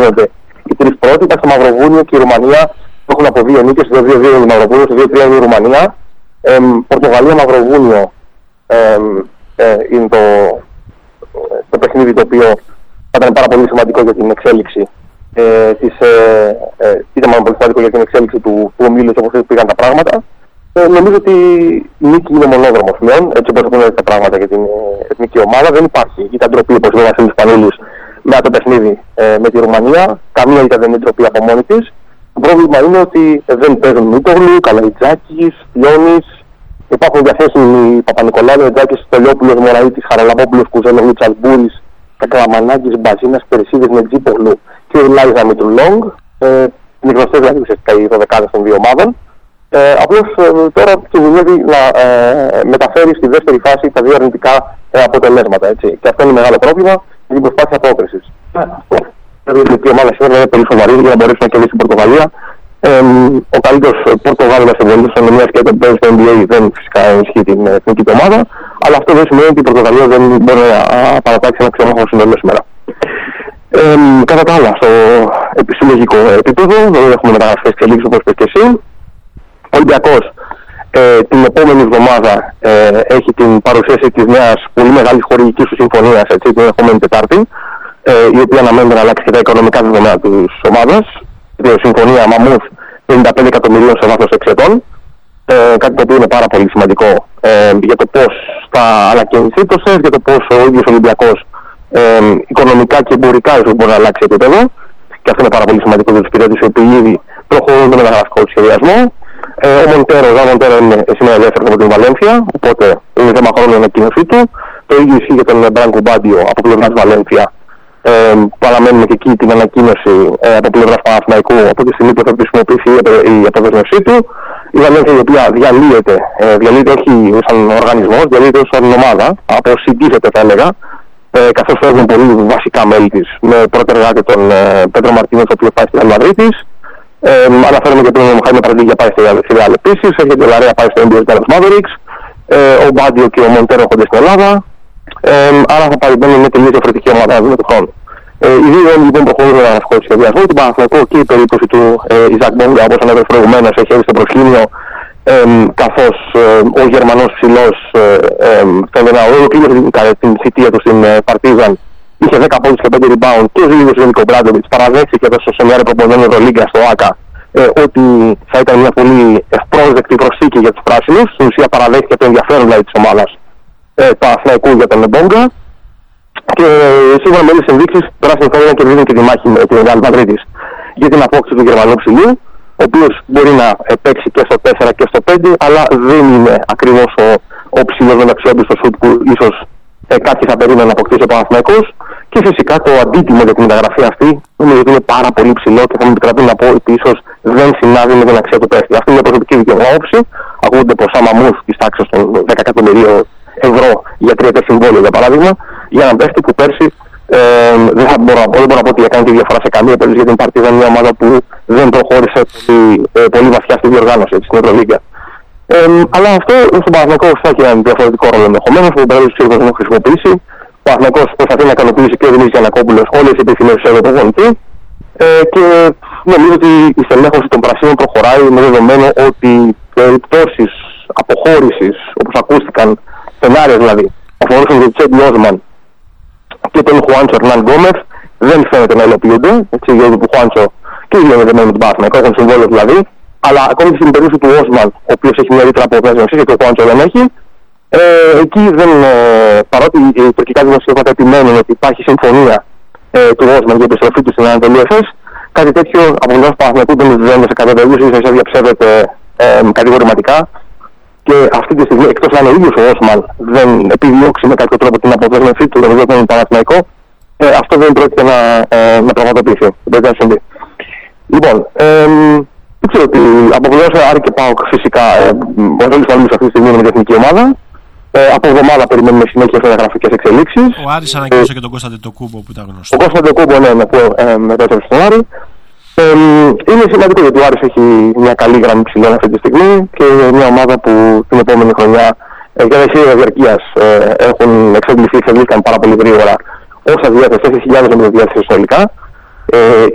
αναμενώνονται οι τρεις πρώτοι. Στο Μαυροβούνιο και η Ρουμανία έχουν από 2 νίκες, 2-2 η Μαυροβούνιο, 2-3 η Ρουμανία. Πορτογαλία, Μαυροβούνιο είναι το παιχνίδι το οποίο θα ήταν πάρα πολύ σημαντικό για την εξέλιξη ήταν πολύ σημαντικό για την εξέλιξη του ομίλου όπως πήγαν τα πράγματα. Νομίζω ότι η νίκη είναι μονόδρομος πλέον, έτσι όπως έχουν τα πράγματα για την εθνική ομάδα. Δεν υπάρχει ήταν ντροπή, όπως είπε ο Βασίλης Πανούλης, με το παιχνίδι με τη Ρουμανία. Καμία ήταν δεν είναι ντροπή από μόνη της. Το πρόβλημα είναι ότι δεν παίζουν Μήτογλου, Καλαϊτζάκης, Λιώνης. Υπάρχουν διαθέσιμοι Παπα-Νικολάου, Νετζάκης, Στολιόπουλος, Μωραΐτης, Χαραλαμπόπουλος, Κουζέλογλου, Τσαλμπούρης, Κακλαμανάκης, Μπαζίνας, Περσίδης, Μετζίπογλου και η Λάιζα Μητρουλόγκ. Είναι γνωστές δηλαδή ουσιαστικά οι 12 των δύο ομάδων. Απλώς τώρα κινδυνεύει να μεταφέρει στη δεύτερη φάση τα δύο αρνητικά αποτελέσματα. Έτσι. Και αυτό είναι μεγάλο πρόβλημα για την προσπάθεια απόκρισης. Δηλαδή η ομάδα σήμερα είναι πολύ σοβαρή για να μπορέσει να κερδίσει την Πορτογαλία. Ο καλύτερος Πορτογάλος συμβολής μιας και όταν παίζει στο NBA δεν φυσικά ενισχύει την εθνική ομάδα, αλλά αυτό δεν σημαίνει ότι η Πορτογαλία δεν μπορεί να παρατάξει ένα ξενόχο συνολό σήμερα. Κατά τα άλλα, στο συλλογικό επίπεδο, δεν έχουμε μεταγραφές εξελίξεις όπως είπες και εσύ. Ο Ολυμπιακός την επόμενη εβδομάδα έχει την παρουσίαση της νέας πολύ μεγάλης χορηγικής του συμφωνίας, έτσι, την επόμενη Τετάρτη, η οποία αναμένεται να αλλάξει και τα οικονομικά δεδομένα της ομάδας. Η συμφωνία Μαμούθ 55 εκατομμυρίων σε βάθος 6 ετών. Κάτι το οποίο είναι πάρα πολύ σημαντικό για το πώς θα ανακαινιστεί το ΣΕΦ, για το πώς ο ίδιος ο Ολυμπιακός οικονομικά και εμπορικά μπορεί να αλλάξει επίπεδο. Και αυτό είναι πάρα πολύ σημαντικό για τους πυρέτες οι οποίοι ήδη προχωρούν με μεταγραφικό του σχεδιασμό. Ο Μοντέρο είναι σήμερα ελεύθερο από την Βαλένθια, οπότε είναι θέμα χρόνου η ανακοίνωσή του. Το ίδιο ισχύει για τον Μπράνκο Μπάντιο από πλευράς Βαλένθια. Παραμένουμε και εκεί την ανακοίνωση από πλευράς Παναθηναϊκού από τη στιγμή που θα χρησιμοποιηθεί η αποδέσμευσή του. Η Βαλένθια η οποία διαλύεται όχι σαν οργανισμός, διαλύεται σαν ομάδα, αποσυντίζεται θα έλεγα, καθώς φεύγουν πολύ βασικά μέλη της, με πρώτο εργάτη τον Πέτρο Μαρτίνος, ο οποίος πάει στη Ρεάλ Μαδρίτης. Αναφέρομαι και τον Μοχάμι Παραντίγια πάει στη Ρεάλ επίσης, έχει η Λαρέα πάει στο NBA Dallas Mavericks, ο Μπάντιο και ο Μοντέρο έρχονται στην Ελλάδα. Άρα θα παρεμβαίνουν μια τελείως διαφορετική ομάδα με τον χρόνο. Οι δύο λοιπόν προχωρούν με ένα του σχεδιασμό. Την Παναθηναϊκό και η περίπτωση του Ιζακ Μπόγκα, όπως ανέφερε προηγουμένως, έχει έρθει στο προσκήνιο, καθώς ο Γερμανός ψηλός ολοκλήρωσε την θητεία του στην Παρτίζαν. Είχε 10 πόντους και 5 rebound και ο ίδιος ο Νίκο Μπράντοβιτς παραδέχθηκε στο σεμινάριο προπονητών Ευρωλίγκα στο ΆΚΑ ότι θα ήταν μια πολύ ευπρόσδεκτη προσθήκη για τους πράσινους. Στην ουσία παραδέχθηκε το ενδιαφέρον δηλαδή της ομάδας Παναθηναϊκού για τον Μπόγκα. Και σίγουρα με όλες τις ενδείξεις πράσινοι θα κερδίζουν και τη μάχη με την Ρεάλ Μαδρίτης για την απόκτηση του Γερμανού ψηλού, ο οποίος μπορεί να παίξει και στο 4 και στο 5, αλλά δεν είναι ακριβώς ο ψηλός μεταξύ όντως στο σουτ που ίσως κάποιοι θα περίμεναν να αποκτήσει ο Παναθηναϊκός. Και φυσικά το αντίτιμο για την μεταγραφή αυτή νομίζω ότι είναι πάρα πολύ ψηλό και θα μου επιτραπεί να πω ότι ίσως δεν συνάδει με την αξία του παίκτη. Αυτή είναι μια προσωπική δική μου άποψη. Ακούγονται ποσά Μαμούθ της τάξης των 10 εκατομμυρίων ευρώ για 3 συμβόλαια για παράδειγμα, για έναν παίκτη που πέρσι δεν μπορώ να πω ότι έκανε τη διαφορά σε καμία περίπτωση, γιατί η Παρτίζαν είναι μια ομάδα που δεν προχώρησε πολύ βαθιά στη διοργάνωση στην Ευρωλίγκα. Αλλά αυτό στον Παναθηναϊκό θα έχει έναν διαφορετικό ρόλο ενδεχομένως, που πρέπει να το χρησιμοποιήσει. Ο Παναθηναϊκός προσπαθεί να ικανοποιήσει και ο Δημήτρης Γιαννακόπουλος όλες τις επιθυμίες του προπονητή. Και νομίζω ότι η στελέχωση των Πρασίνων προχωράει με δεδομένο ότι περιπτώσεις αποχώρησης, όπως ακούστηκαν, σενάρια δηλαδή, αφορούσαν τον Τσέντι Όσμαν και τον Χουάντσο Ερνάν Γκόμεθ, δεν φαίνεται να υλοποιούνται. Έτσι, γιατί του Χουάντσο και οι με τον Παναθηναϊκό έχουν συμβόλαιο δηλαδή, αλλά ακόμη και στην περίπτωση του Όσμαν, ο οποίος έχει μια ρήτρα από δέσμευση και ο Χουάντσο δεν έχει, εκεί δεν, παρότι οι τουρκικά δημοσιεύματα επιμένουν ότι υπάρχει συμφωνία του Όσμαν για επιστροφή του στην Ανατολή Εφές, κάτι τέτοιο από τον Παναθηναϊκού δεν σε κάθε περίπτωση, ίσως διαψεύδεται κατηγορηματικά. Και αυτή τη στιγμή, εκτός να είναι ο ίδιος ο Όσμαν δεν επιδιώξει με κάποιο τρόπο την αποδέσμευσή του με τον Παναθηναϊκό, αυτό δεν πρόκειται να πραγματοποιηθεί. Δεν πρέπει να συμβεί. Λοιπόν, δεν ξέρω τι. Από πλευράς Άρη και ΠΑΟΚ φυσικά ο Ζόλης Παλμής αυτή τη στιγμή είναι με την εθνική ομάδα. Από εβδομάδα περιμένουμε συνέχεια φωτογραφικές εξελίξεις. Ο Άρης ανακοίνωσε και τον Κώστα Αντετοκούμπο που ήταν γνωστό. Ο Κώστα Αντετοκούμπο, ναι, που μετέφερε στον Άρη. Είναι σημαντικό γιατί ο Άρης έχει μια καλή γραμμή ψηλών αυτή τη στιγμή και μια ομάδα που την επόμενη χρονιά για δεσίδια διαρκείας έχουν εξαντληθήκαν πάρα πολύ γρήγορα όσα διάθεση, 4.000 με διάθεση συνολικά.